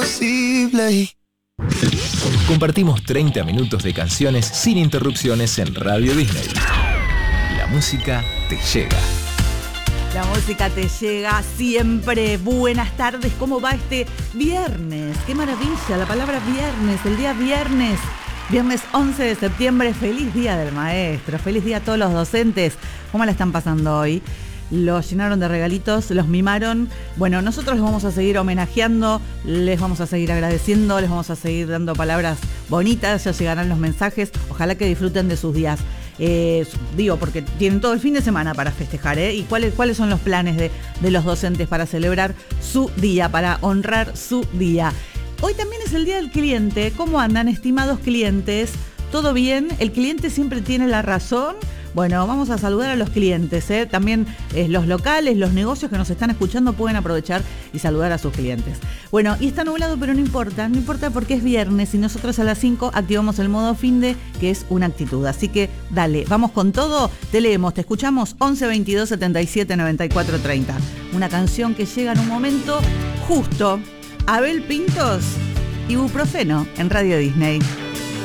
Compartimos 30 minutos de canciones sin interrupciones en Radio Disney. La música te llega. La música te llega siempre. Buenas tardes, ¿cómo va este viernes? ¡Qué maravilla! La palabra viernes, el día viernes. Viernes 11 de septiembre, feliz día del maestro, feliz día a todos los docentes. ¿Cómo la están pasando hoy? Los llenaron de regalitos, los mimaron. Bueno, nosotros los vamos a seguir homenajeando, les vamos a seguir agradeciendo, les vamos a seguir dando palabras bonitas, ya llegarán los mensajes. Ojalá que disfruten de sus días. Digo, porque tienen todo el fin de semana para festejar, ¿eh? ¿Y cuáles son los planes de los docentes para celebrar su día, para honrar su día? Hoy también es el Día del Cliente. ¿Cómo andan, estimados clientes? ¿Todo bien? ¿El cliente siempre tiene la razón? Bueno, vamos a saludar a los clientes, ¿eh? También los locales, los negocios que nos están escuchando pueden aprovechar y saludar a sus clientes. Bueno, y está nublado, pero no importa porque es viernes y nosotros a las 5 activamos el modo finde, que es una actitud. Así que dale, vamos con todo, te leemos, te escuchamos 11 22 77 94 30. Una canción que llega en un momento justo. Abel Pintos, Ibuprofeno en Radio Disney.